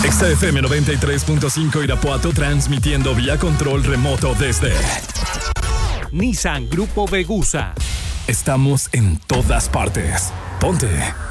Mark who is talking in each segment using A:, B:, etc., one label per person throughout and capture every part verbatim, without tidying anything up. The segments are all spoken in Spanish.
A: Exa F M noventa y tres punto cinco Irapuato, transmitiendo vía control remoto desde
B: Nissan Grupo Vegusa.
A: Estamos en todas partes. Ponte.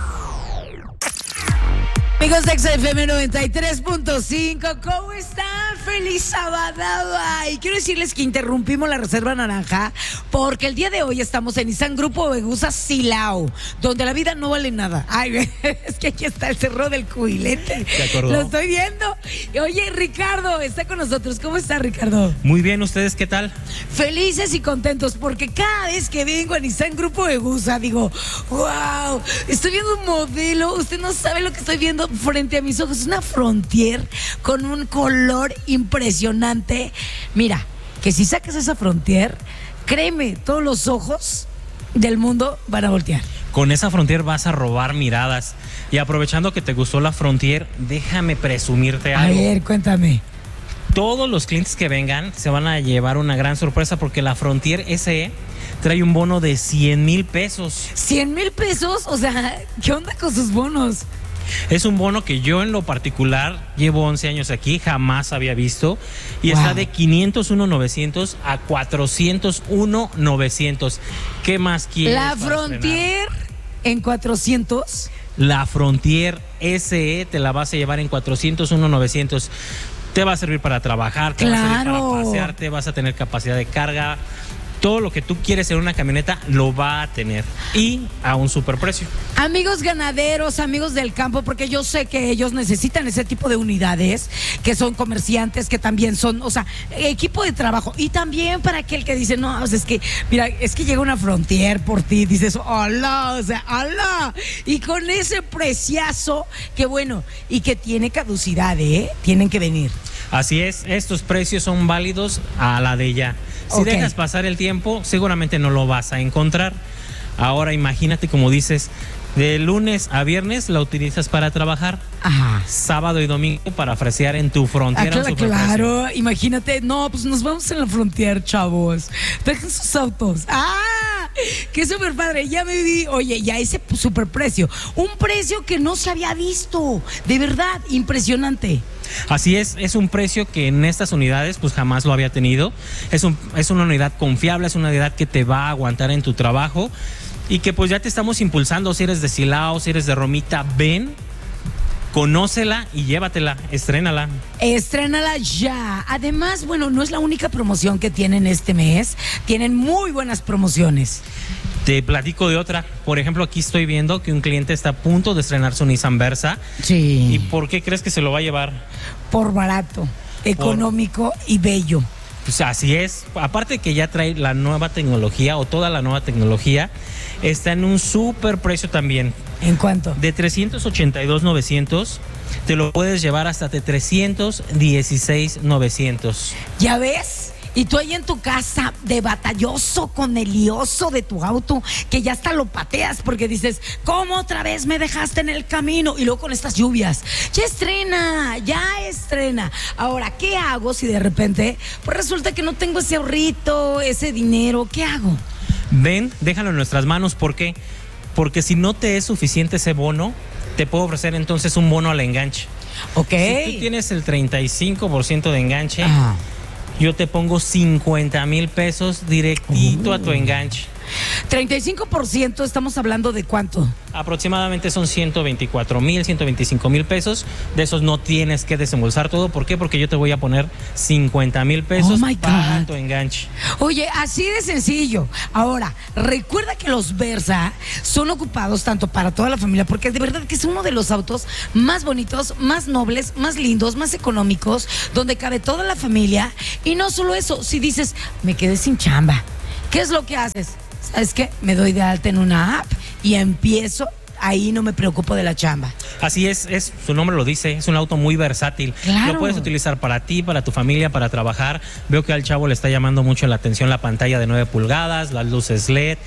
C: Amigos de Exa F M noventa y tres punto cinco, ¿cómo están? ¡Feliz sábado! Y quiero decirles que interrumpimos la Reserva Naranja porque el día de hoy estamos en Nissan Grupo Vegusa Silao, donde la vida no vale nada. Ay, es que aquí está el Cerro del Cubilete.
D: ¿Te acordó?
C: Lo estoy viendo. Y oye, Ricardo está con nosotros. ¿Cómo está, Ricardo?
D: Muy bien, ¿ustedes qué tal?
C: Felices y contentos porque cada vez que vengo a Nissan Grupo Vegusa digo, wow, estoy viendo un modelo, usted no sabe lo que estoy viendo frente a mis ojos, es una Frontier con un color impresionante. Mira, que si sacas esa Frontier, créeme, todos los ojos del mundo van a voltear.
D: Con esa Frontier vas a robar miradas. Y aprovechando que te gustó la Frontier, déjame presumirte algo.
C: A ver, cuéntame.
D: Todos los clientes que vengan se van a llevar una gran sorpresa porque la Frontier S E trae un bono de cien mil pesos.
C: ¿cien mil pesos? O sea, ¿qué onda con sus bonos?
D: Es un bono que yo en lo particular llevo once años aquí, jamás había visto. Y
C: wow.
D: Está de quinientos uno mil novecientos a cuatrocientos uno mil novecientos. ¿Qué más quieres?
C: La Frontier en cuatrocientos.
D: La Frontier S E te la vas a llevar en cuatrocientos uno mil novecientos. Te va a servir para trabajar, te
C: claro.
D: va a servir para pasearte, vas a tener capacidad de carga. Todo lo que tú quieres en una camioneta lo va a tener y a un superprecio.
C: Amigos ganaderos, amigos del campo, porque yo sé que ellos necesitan ese tipo de unidades, que son comerciantes, que también son, o sea, equipo de trabajo. Y también para aquel que dice, no, o sea, es que, mira, es que llega una Frontier por ti, dices, hola, o sea, hola. Y con ese preciazo, que bueno, y que tiene caducidad, ¿eh? Tienen que venir.
D: Así es, estos precios son válidos a la de ya. Si okay. dejas pasar el tiempo, seguramente no lo vas a encontrar. Ahora imagínate, como dices, de lunes a viernes la utilizas para trabajar.
C: Ajá. Sábado
D: y domingo para fresear en tu Frontier.
C: Ah, claro, claro, imagínate, no, pues nos vamos en la Frontier, chavos. Dejen sus autos. ¡Ah! ¡Qué súper padre! Ya me vi, oye, ya ese súper precio. Un precio que no se había visto. De verdad, impresionante.
D: Así es, es un precio que en estas unidades pues jamás lo había tenido. Es, un, es una unidad confiable, es una unidad que te va a aguantar en tu trabajo y que pues ya te estamos impulsando. Si eres de Silao, si eres de Romita, ven, conócela y llévatela, estrénala.
C: Estrénala ya. Además, bueno, no es la única promoción que tienen este mes. Tienen muy buenas promociones.
D: Te platico de otra. Por ejemplo, aquí estoy viendo que un cliente está a punto de estrenar su Nissan Versa.
C: Sí.
D: ¿Y por qué crees que se lo va a llevar?
C: Por barato, económico Por... y bello.
D: Pues así es. Aparte que ya trae la nueva tecnología o toda la nueva tecnología, está en un súper precio también.
C: ¿En cuánto?
D: De trescientos ochenta y dos mil novecientos te lo puedes llevar hasta de trescientos dieciséis mil novecientos.
C: ¿Ya ves? Y tú ahí en tu casa de batalloso con el lioso de tu auto, que ya hasta lo pateas porque dices, ¿cómo otra vez me dejaste en el camino? Y luego con estas lluvias, ya estrena, ya estrena. Ahora, ¿qué hago si de repente, pues resulta que no tengo ese ahorrito, ese dinero? ¿Qué hago?
D: Ven, déjalo en nuestras manos. ¿Por qué? Porque si no te es suficiente ese bono, te puedo ofrecer entonces un bono al enganche.
C: Ok.
D: Si tú tienes el treinta y cinco por ciento de enganche,
C: ajá,
D: yo te pongo cincuenta mil pesos directito uh. a tu enganche.
C: treinta y cinco por ciento, estamos hablando de cuánto.
D: Aproximadamente son ciento veinticuatro mil, ciento veinticinco mil pesos. De esos no tienes que desembolsar todo. ¿Por qué? Porque yo te voy a poner cincuenta mil pesos
C: oh
D: para tu enganche.
C: Oye, así de sencillo. Ahora, recuerda que los Versa son ocupados tanto para toda la familia, porque de verdad que es uno de los autos más bonitos, más nobles, más lindos, más económicos, donde cabe toda la familia. Y no solo eso, si dices, me quedé sin chamba, ¿qué es lo que haces? ¿Sabes qué? Me doy de alta en una app y empiezo, ahí no me preocupo de la chamba.
D: Así es, es, su nombre lo dice, es un auto muy versátil.
C: Claro.
D: Lo puedes utilizar para ti, para tu familia, para trabajar. Veo que al chavo le está llamando mucho la atención la pantalla de nueve pulgadas, las luces L E D.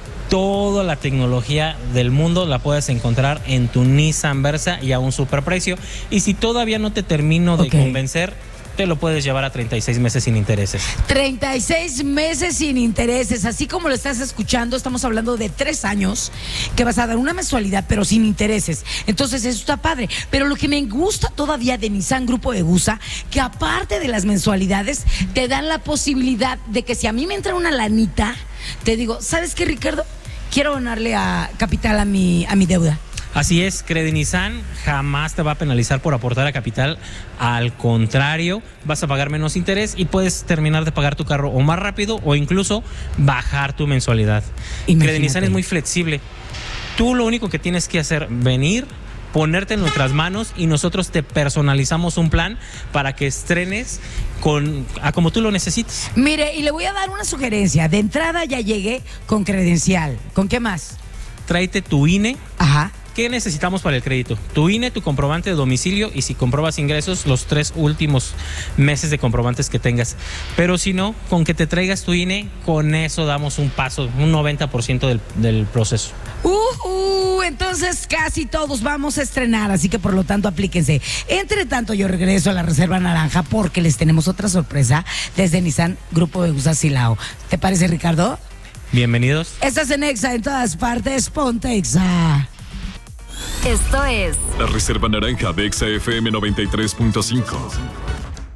D: Toda la tecnología del mundo la puedes encontrar en tu Nissan Versa y a un superprecio. Y si todavía no te termino de
C: okay.
D: convencer, te lo puedes llevar a treinta y seis meses sin intereses.
C: treinta y seis meses sin intereses, así como lo estás escuchando, estamos hablando de tres años que vas a dar una mensualidad, pero sin intereses. Entonces eso está padre. Pero lo que me gusta todavía de Nissan Grupo Vegusa, que aparte de las mensualidades, te dan la posibilidad de que si a mí me entra una lanita, te digo, ¿sabes qué, Ricardo? Quiero donarle a capital a mi, a mi deuda.
D: Así es, Credinissan jamás te va a penalizar por aportar a capital. Al contrario, vas a pagar menos interés y puedes terminar de pagar tu carro o más rápido o incluso bajar tu mensualidad. Credinissan es muy flexible. Tú lo único que tienes que hacer, venir, ponerte en nuestras manos y nosotros te personalizamos un plan para que estrenes con, a como tú lo necesites.
C: Mire, y le voy a dar una sugerencia. De entrada ya llegué con credencial. ¿Con qué más?
D: Tráete tu I N E.
C: Ajá.
D: ¿Qué necesitamos para el crédito? Tu I N E, tu comprobante de domicilio y si compruebas ingresos, los tres últimos meses de comprobantes que tengas. Pero si no, con que te traigas tu I N E, con eso damos un paso, un noventa por ciento del, del proceso.
C: Uh, uh, entonces casi todos vamos a estrenar, así que por lo tanto aplíquense. Entre tanto yo regreso a la Reserva Naranja porque les tenemos otra sorpresa desde Nissan Grupo Vegusa Silao. ¿Te parece, Ricardo?
D: Bienvenidos.
C: Estás en Exa en todas partes, ponte Exa.
E: Esto es
A: La Reserva Naranja de Exa F M noventa y tres punto cinco.